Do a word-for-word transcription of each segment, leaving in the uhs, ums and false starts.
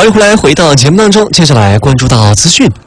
欢迎回来，回到节目当中，接下来关注到资讯。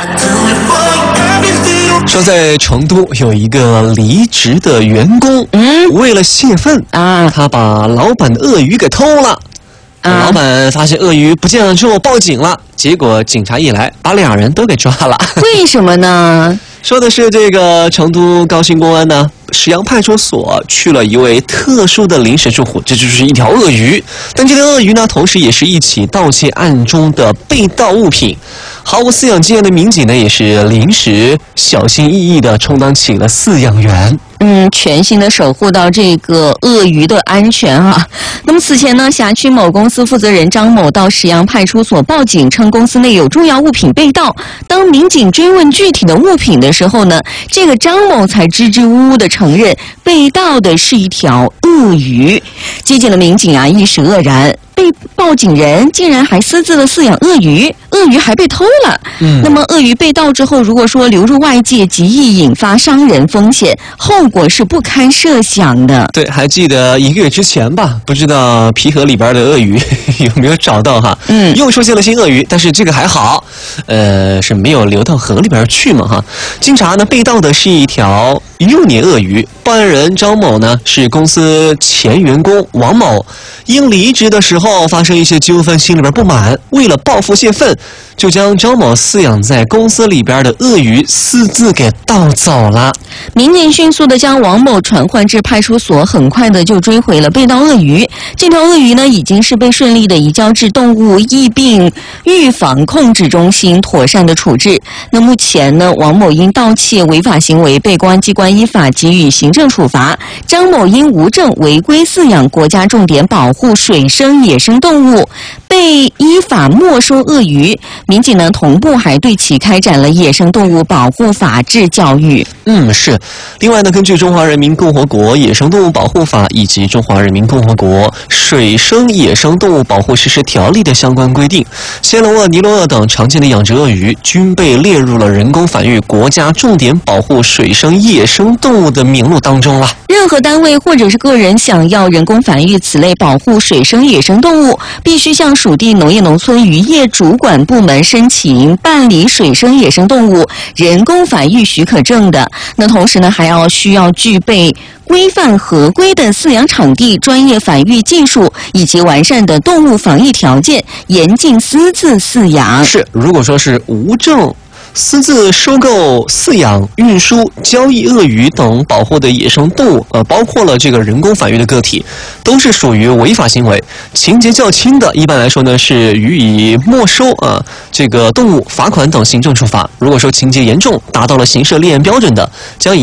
说在成都有一个离职的员工，嗯，为了泄愤啊，他把老板的鳄鱼给偷了。啊、老板发现鳄鱼不见了之后报警了，结果警察一来，把两人都给抓了。 为什么呢？ 说的是这个成都高新公安呢，石阳派出所去了一位特殊的临时住户，这就是一条鳄鱼。但这条鳄鱼呢，同时也是一起盗窃案中的被盗物品。毫无饲养经验的民警呢，也是临时小心翼翼地充当起了饲养员。 嗯，全心的守护到这个鳄鱼的安全啊。那么此前呢，辖区某公司负责人张某到石阳派出所报警，称公司内有重要物品被盗。当民警追问具体的物品的时候呢，这个张某才支支吾吾的承认被盗的是一条鳄鱼。接近的民警啊，一时愕然。被报警人竟然还私自的饲养鳄鱼，鳄鱼还被偷了。嗯，那么鳄鱼被盗之后，如果说流入外界，极易引发伤人风险，后果是不堪设想的。 对，还记得一个月之前吧？不知道皮盒里边的鳄鱼有没有找到哈？嗯，又出现了新鳄鱼，但是这个还好，呃，是没有流到河里边去嘛哈。经查呢，被盗的是一条幼年鳄鱼，报案人张某呢是公司前员工王某，因离职的时候发生一些纠纷，心里边不满，为了报复泄愤，就将张某饲养在公司里边的鳄鱼私自给盗走了。 民警迅速的将王某传唤至派出所，很快的就追回了被盗鳄鱼。这条鳄鱼呢，已经是被顺利的移交至动物疫病预防控制中心妥善的处置。那目前呢，王某因盗窃违法行为被公安机关依法给予行政处罚，张某因无证违规饲养国家重点保护水生野生动物，被依法没收鳄鱼。民警呢，同步还对其开展了野生动物保护法治教育。 嗯，是。另外呢，根据《中华人民共和国野生动物保护法》以及《中华人民共和国水生野生动物保护实施条例》的相关规定，暹罗鳄、尼罗鳄等常见的养殖鳄鱼均被列入了人工繁育国家重点保护水生野生动物的名录当中了。 任何单位或者是个人想要人工繁育此类保护水生野生动物，必须向属地农业农村渔业主管部门申请办理水生野生动物人工繁育许可证的。那同时呢，还要需要具备规范合规的饲养场地、专业繁育技术以及完善的动物防疫条件，严禁私自饲养。 是，如果说是无证私自收购、饲养、运输、交易鳄鱼等保护的野生动物，呃，包括了这个人工繁育的个体，都是属于违法行为。情节较轻的，一般来说呢是予以没收啊，这个动物、罚款等行政处罚。如果说情节严重，达到了刑事立案标准的，将以